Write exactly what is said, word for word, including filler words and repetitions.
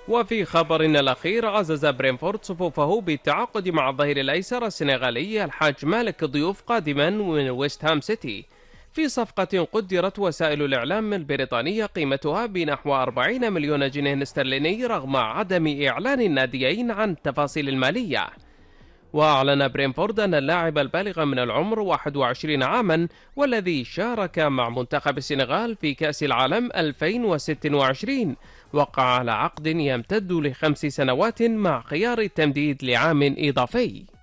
وفي خبرنا الأخير، عزز برينفورد صفوفه بالتعاقد مع الظهير الأيسر السنغالي الحاج مالك ضيوف قادما من ويست هام سيتي في صفقة قدرت وسائل الإعلام البريطانية قيمتها بنحو أربعين مليون جنيه استرليني رغم عدم إعلان الناديين عن التفاصيل المالية. وأعلن برينفورد أن اللاعب البالغ من العمر واحد وعشرين عاما والذي شارك مع منتخب السنغال في كأس العالم ألفين وستة وعشرين وقع على عقد يمتد لخمس سنوات مع خيار التمديد لعام إضافي.